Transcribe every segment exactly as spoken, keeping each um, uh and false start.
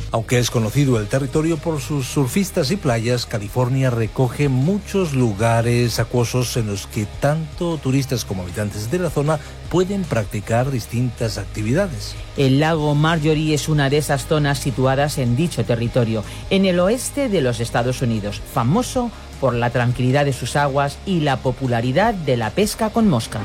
Aunque es conocido el territorio por sus surfistas y playas, California recoge muchos lugares acuosos en los que tanto turistas como habitantes de la zona pueden practicar distintas actividades. El lago Marjorie es una de esas zonas situadas en dicho territorio, en el oeste de los Estados Unidos, famoso por la tranquilidad de sus aguas y la popularidad de la pesca con mosca.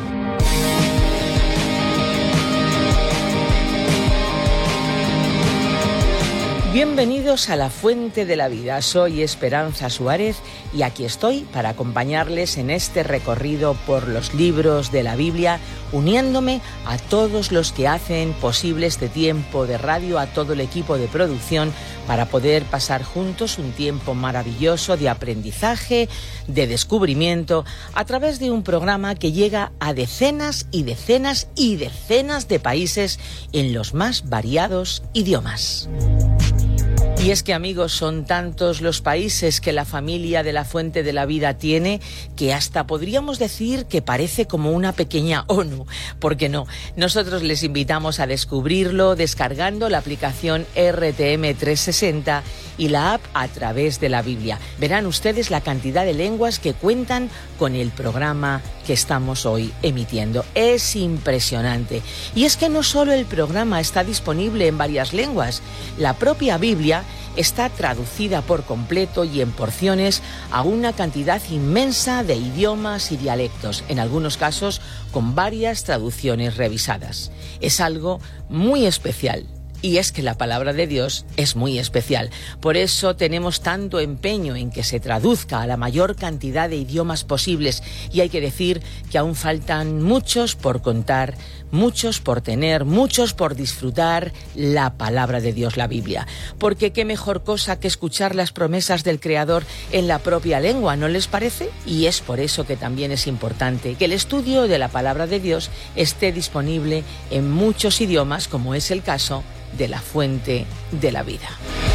Bienvenidos a La Fuente de la Vida. Soy Esperanza Suárez y aquí estoy para acompañarles en este recorrido por los libros de la Biblia, uniéndome a todos los que hacen posible este tiempo de radio, a todo el equipo de producción, para poder pasar juntos un tiempo maravilloso de aprendizaje, de descubrimiento, a través de un programa que llega a decenas y decenas y decenas de países en los más variados idiomas. Y es que, amigos, son tantos los países que la familia de La Fuente de la Vida tiene que hasta podríamos decir que parece como una pequeña ONU. ¿Por qué no? Nosotros les invitamos a descubrirlo descargando la aplicación R T M trescientos sesenta y la app A Través de la Biblia. Verán ustedes la cantidad de lenguas que cuentan con el programa que estamos hoy emitiendo. Es impresionante. Y es que no solo el programa está disponible en varias lenguas, la propia Biblia está traducida por completo y en porciones a una cantidad inmensa de idiomas y dialectos, en algunos casos con varias traducciones revisadas. Es algo muy especial. Y es que la palabra de Dios es muy especial. Por eso tenemos tanto empeño en que se traduzca a la mayor cantidad de idiomas posibles. Y hay que decir que aún faltan muchos por contar, muchos por tener, muchos por disfrutar la palabra de Dios, la Biblia. Porque qué mejor cosa que escuchar las promesas del Creador en la propia lengua, ¿no les parece? Y es por eso que también es importante que el estudio de la palabra de Dios esté disponible en muchos idiomas, como es el caso de La Fuente de la Vida.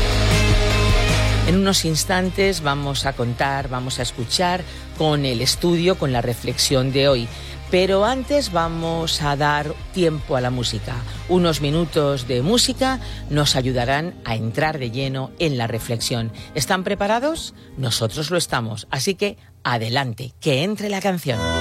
En unos instantes vamos a contar, vamos a escuchar con el estudio, con la reflexión de hoy. Pero antes vamos a dar tiempo a la música. Unos minutos de música nos ayudarán a entrar de lleno en la reflexión. ¿Están preparados? Nosotros lo estamos. Así que adelante, que entre la canción.